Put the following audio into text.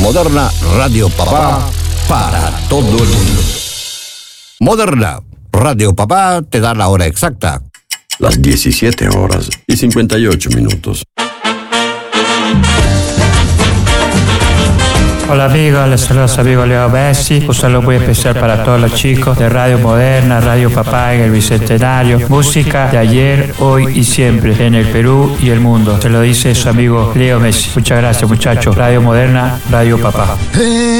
Moderna Radio Papá para todo el mundo. Moderna Radio Papá te da la hora exacta. Las 17:58. Hola amigos, les saluda su amigo Leo Messi. Un saludo muy especial para todos los chicos de Radio Moderna, Radio Papá en el Bicentenario. Música de ayer, hoy y siempre en el Perú y el mundo. Se lo dice su amigo Leo Messi. Muchas gracias muchachos. Radio Moderna, Radio Papá.